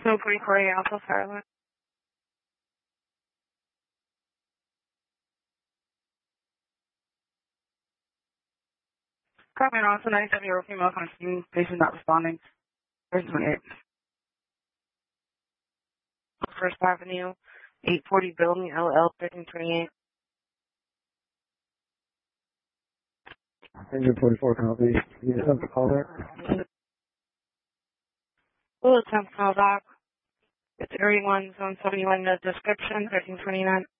So 44 Alpha Firelight. Copy and also 97-year-old female constituting patient not responding. Person 28. First Avenue, 840 Building, LL 1328. Engine 44 copy. You have to call there. We'll attempt call back. It's Area 1, Zone 71, the description, 1329.